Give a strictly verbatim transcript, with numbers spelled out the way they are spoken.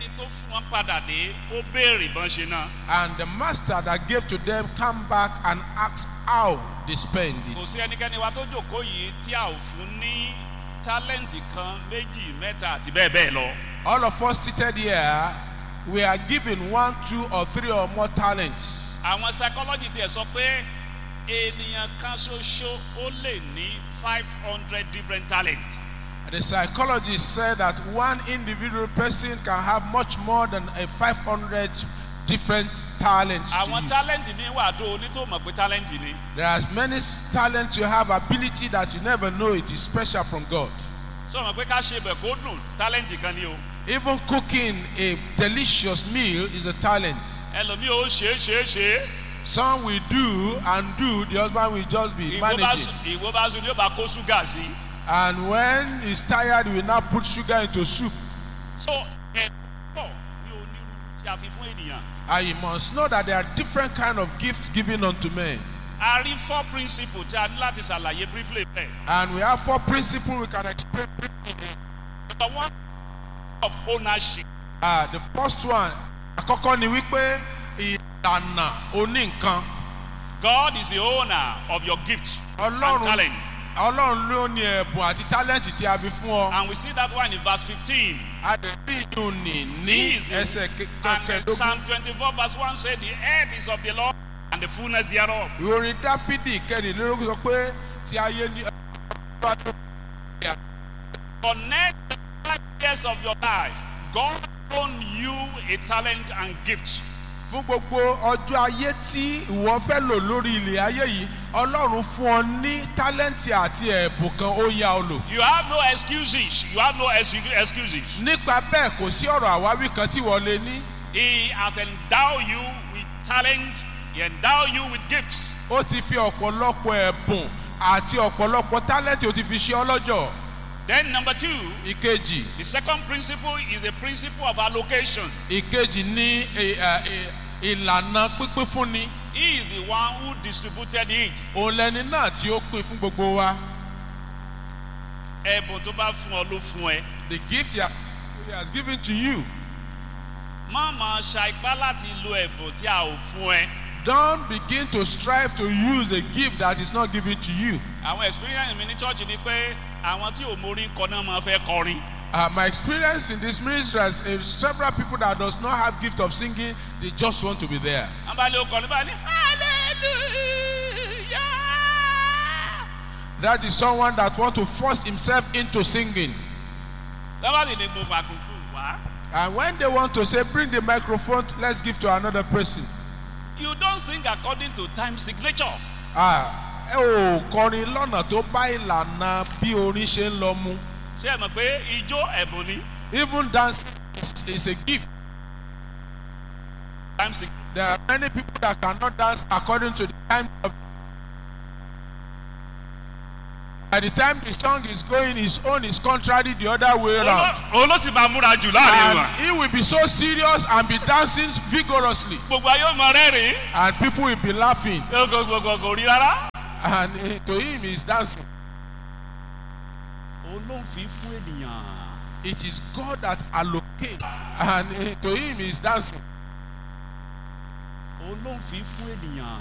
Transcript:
ẹni tó fún wọn padà dé ó béèrè bọ́n ṣe náà. And the master that gave to them come back and ask how they spend Kò it. sí ẹnikẹ́ni wa tó jókòó yìí tí a ò fún ní tálẹ́ǹtì kan méjì mẹ́ta àti bẹ́ẹ̀ bẹ́ẹ̀ lọ. All of us seated here, we are given one, two, or three or more talents. Àwọn psychology tiẹ̀ sọ pé ènìyàn kan ṣoṣo ó lè ní five hundred different talents. The psychologist said that one individual person can have much more than a five hundred different talents to Àwọn use. tálẹ́ǹtì mi wà tó onítò mọ̀ pé tálẹ́ǹtì ni. There are many talents you have, ability that you never know it is special from God. Sọ mọ̀ pé ká ṣe bẹ̀ kó dùn tálẹ́ǹtì kan ni o. Even cooking a delicious meal is a talent. Ẹlòmíì ó ṣe é ṣe é ṣe é. Some will do and do, the husband will just be Ìwọ bá managing. sùn ìwọ bá sùn ni ó bá kó ṣúgà sí. And when he's tired, he will now put sugar into soup. So ẹ̀ pọ̀ ní onírú tí a fi fún ènìyàn. And you must know that there are different kind of gifts given unto men. A rí four principles tí a ní láti ṣàlàyé briefly bẹ́ẹ̀. And we have four principles we can explain. Number one of ownership. Uh, the first one, àkọ́kọ́ ni wípé ìlànà oníǹkan. God is the owner of your gift and Ọlọ́run talent. Ọlọ́run ló ní ẹ̀bùn àti tálẹ́ǹtì tí a fi fún ọ. And we see that one in verse fifteen. A lè rí ìdùn ní He ní is the- ẹsẹ̀ And kẹkẹ̀ẹ́dógún. Psalm twenty-four verse one said, the earth is of the Lord and the fullness thereof. Ìròyìn Dáfídì kẹrìnlélógún sọ pé ti ayé ní. Connect the five years of your life. God loaned you a talent and gift. Fún gbogbo ọjọ́ ayé tí ìwọ fẹ́ lò lórí ilẹ̀ ayé yìí, Ọlọ́run fún ọ ní tálẹ́ǹtì àti ẹ̀bùn kan ó yá ọ lò. You have no excuses. You have no ex- excuses. Nípa bẹ́ẹ̀ kò sí ọ̀rọ̀ àwáwí kan tí wọ́n lè ní. He has endowed you with talent. He endowed you with gifts. Ó ti fi ọ̀pọ̀lọpọ̀ ẹ̀bùn àti ọ̀pọ̀lọpọ̀ tálẹ́ǹtì ó ti fi ṣe ọlọ́jọ̀. Then number two, Ìkejì. the second principle is the principle of allocation. Ìkejì ní ẹ, ẹ, ẹ, ìlànà pínpín fúnni. He is the one who distributed it. Òun lẹni náà tí ó pín fún gbogbo wa. Ẹ̀bùn tó bá fún ọ ló fún ẹ. The gift he has, he has given to you. Má máa ṣàìpá láti lo ẹ̀bùn tí a ò fún ẹ. Don't begin to strive to use a gift that is not given to you. Àwọn experience mi ní church ni pé àwọn tí ò mórí kọ náà máa fẹ́ kọrin. Uh, my experience in this ministry is uh, several people that does not have gift of singing, they just want to be there. Wọ́n bá lé ọkọ̀ nípa ní hallelujah. That is someone that want to force himself into singing. Wọ́n bá sì ní gbogbo àkókò wá. And when they want to say, bring the microphone, let's give to another person. You don't sing according to time signature. Ah, ẹ ò kọrin lọ́nà tó bá ìlànà bí orin ṣe ń lọ mu. Ṣé ẹ mọ̀ pé ijó ẹ̀bùn ni? Even dancing is, is a gift. Time signature. There are many people that cannot dance according to the time of. By the time the song is going, his own is contrary the other way around. Òun ló sì máa múra jù láàrin wa. And he will be so serious and be dancing vigorously. Gbogbo ayé ò mọ rẹ́rìn-ín. And people will be laughing. Gbogbo kò rí rárá. And eh, to him, he is dancing. Òun ló ń fi fún ènìyàn. It is God that allocates. And eh, to him, he is dancing. Òun ló ń fi fún ènìyàn.